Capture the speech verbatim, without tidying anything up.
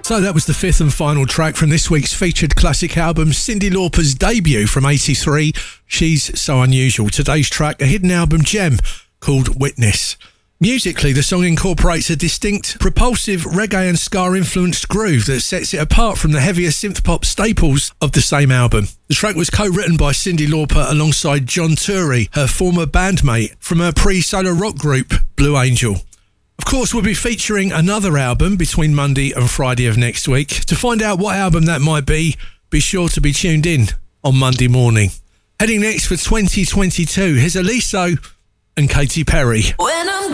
So that was the fifth and final track from this week's featured classic album, Cyndi Lauper's debut from eighty-three, She's So Unusual. Today's track, a hidden album gem called Witness. Musically, the song incorporates a distinct, propulsive reggae and ska-influenced groove that sets it apart from the heavier synth-pop staples of the same album. The track was co-written by Cyndi Lauper alongside John Turi, her former bandmate from her pre-solo rock group, Blue Angel. Of course, we'll be featuring another album between Monday and Friday of next week. To find out what album that might be, be sure to be tuned in on Monday morning. Heading next for twenty twenty-two, here's Aliso and Katy Perry. When I'm